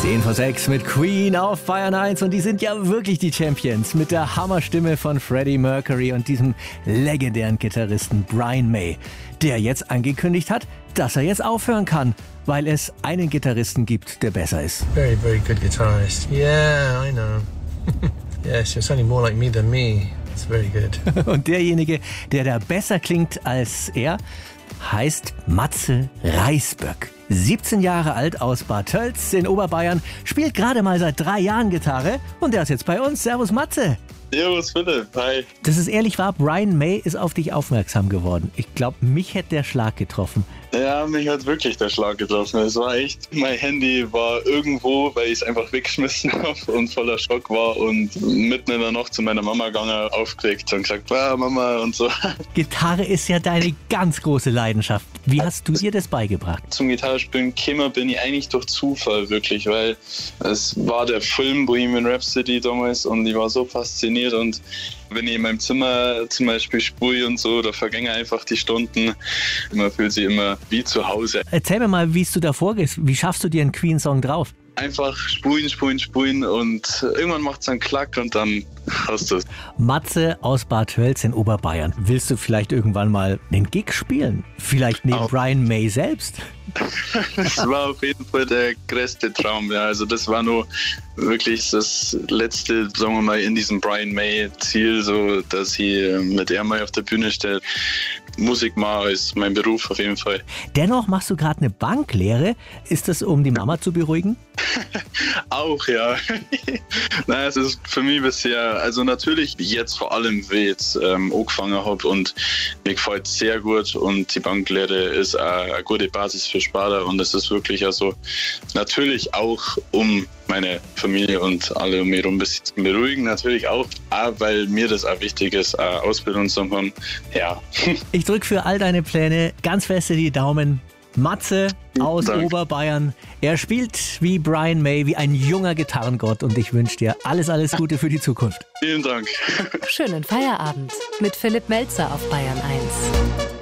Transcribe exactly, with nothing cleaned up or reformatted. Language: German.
zehn vor sechs mit Queen auf Bayern eins und die sind ja wirklich die Champions mit der Hammerstimme von Freddie Mercury und diesem legendären Gitarristen Brian May, der jetzt angekündigt hat, dass er jetzt aufhören kann, weil es einen Gitarristen gibt, der besser ist. Very, very good guitarist. Yeah, I know. Yes, you're sounding more like me than me. It's very good. Und derjenige, der da besser klingt als er, heißt Matze Reisböck. siebzehn Jahre alt aus Bad Tölz in Oberbayern, spielt gerade mal seit drei Jahren Gitarre und der ist jetzt bei uns. Servus Matze. Servus Philipp, hi. Das ist ehrlich wahr, Brian May ist auf dich aufmerksam geworden. Ich glaube, mich hätte der Schlag getroffen. Ja, mich hat wirklich der Schlag getroffen. Es war echt, mein Handy war irgendwo, weil ich es einfach weggeschmissen habe und voller Schock war und mitten in der Nacht zu meiner Mama gegangen, aufgeregt und gesagt, ah, Mama und so. Gitarre ist ja deine ganz große Leidenschaft. Wie hast du dir das beigebracht? Zum Gitarrespielen gekommen bin ich eigentlich durch Zufall wirklich, weil es war der Film Bohemian Rhapsody damals und ich war so fasziniert und wenn ich in meinem Zimmer zum Beispiel spule und so, da vergehen einfach die Stunden. Man fühlt sich immer wie zu Hause. Erzähl mir mal, wie du da vorgehst. Wie schaffst du dir einen Queen-Song drauf? Einfach spulen, spulen, spulen und irgendwann macht es einen Klack und dann hast du es. Matze aus Bad Tölz in Oberbayern. Willst du vielleicht irgendwann mal einen Gig spielen? Vielleicht neben oh. Brian May selbst? Das war auf jeden Fall der größte Traum. Ja. Also das war nur wirklich das letzte, sagen wir mal, in diesem Brian May Ziel, so dass ich mit er mal auf der Bühne stehe. Musik mache ist mein Beruf auf jeden Fall. Dennoch machst du gerade eine Banklehre. Ist das, um die Mama zu beruhigen? Auch, ja. Nein, es ist für mich bisher, also natürlich jetzt vor allem, weil ich jetzt ähm, angefangen habe und mir gefällt es sehr gut und die Banklehre ist eine, eine gute Basis für Sparer und es ist wirklich also natürlich auch, um meine Familie und alle um mich herum ein bisschen zu beruhigen, natürlich auch, auch, weil mir das auch wichtig ist, eine Ausbildung zu machen. Ja. Ich drücke für all deine Pläne ganz feste die Daumen. Matze aus Dank. Oberbayern. Er spielt wie Brian May, wie ein junger Gitarrengott und ich wünsche dir alles, alles Gute für die Zukunft. Vielen Dank. Schönen Feierabend mit Philipp Melzer auf Bayern eins.